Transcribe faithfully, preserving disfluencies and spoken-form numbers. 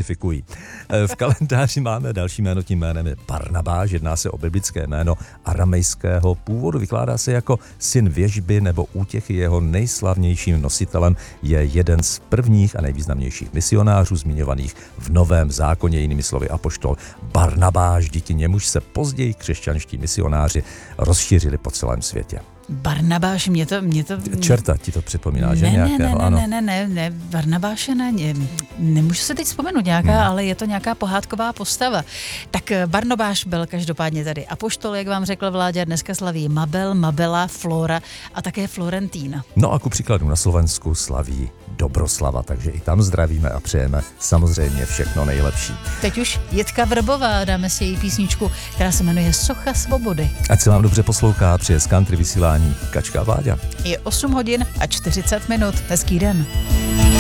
identifikují. V kalendáři máme další jméno, tím jménem je Barnabáš, jedná se o biblické jméno aramejského původu, vykládá se jako syn věžby nebo útěchy. Jeho nejslavnějším nositelem je jeden z prvních a nejvýznamnějších misionářů zmiňovaných v Novém zákoně, jinými slovy apoštol Barnabáš, díky němuž se později křesťanští misionáři rozšířili po celém světě. Barnabáš, mě to... Mě to Čerta ti to připomíná, ne, že ne, nějakého, ne, ano. Ne, ne, ne, ne, Barnabáše ne, ne, nemůžu se teď vzpomenout nějaká, hmm. ale je to nějaká pohádková postava. Tak Barnabáš byl každopádně tady apoštol, jak vám řekl Vláďa, dneska slaví Mabel, Mabela, Flora a také Florentína. No a ku příkladu na Slovensku slaví Dobroslava, takže i tam zdravíme a přejeme samozřejmě všechno nejlepší. Teď už Jitka Vrbová, dáme si její písničku, která se jmenuje Socha svobody. Ať se vám dobře poslouchá při country vysílání Kačka a Vláďa. Je osm hodin a čtyřicet minut. Hezký den.